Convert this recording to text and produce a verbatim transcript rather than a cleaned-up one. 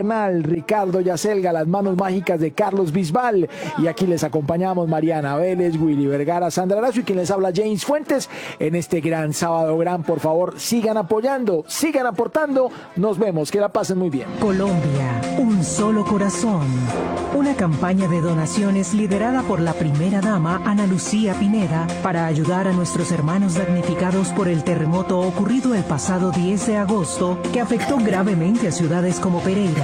Bernal, Ricardo Yacelga, las manos mágicas de Carlos Bisbal. Y aquí les acompañamos Mariana Vélez, Willy Vergara, Sandra Arazo y quien les habla James Fuentes en este gran sábado gran. Por favor, sigan apoyando, sigan aportando. Nos vemos, que la pasen muy bien. Colombia, un solo corazón. Una campaña de donaciones liderada por la primera dama Ana Lucía Pineda para ayudar a nuestros hermanos damnificados por el terremoto ocurrido el pasado diez de agosto que afectó gravemente a ciudades como Pereira,